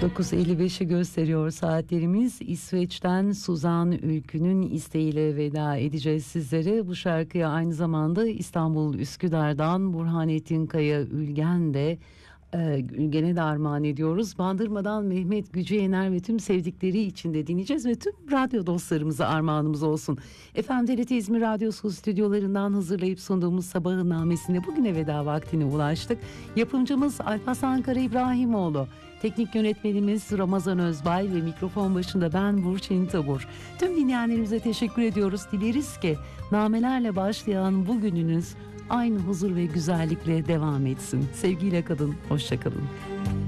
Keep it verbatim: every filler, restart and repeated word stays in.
dokuz elli beşi gösteriyor saatlerimiz. İsveç'ten Suzan Ülkü'nün isteğiyle veda edeceğiz sizlere. Bu şarkıya aynı zamanda İstanbul Üsküdar'dan Burhanettin Kaya Ülgen de e, Ülgen'e de armağan ediyoruz. Bandırma'dan Mehmet Gücüyener ve tüm sevdikleri için de dinleyeceğiz ve tüm radyo dostlarımıza armağanımız olsun. Efendim T R T İzmir Radyosu stüdyolarından hazırlayıp sunduğumuz Sabahın Namesi'nde bugüne veda vaktine ulaştık. Yapımcımız Alparslan Kara İbrahimoğlu. Teknik yönetmenimiz Ramazan Özbay ve mikrofon başında ben Burçin Tabur. Tüm dinleyenlerimize teşekkür ediyoruz. Dileriz ki namelerle başlayan bugününüz aynı huzur ve güzellikle devam etsin. Sevgiyle kalın, hoşça kalın.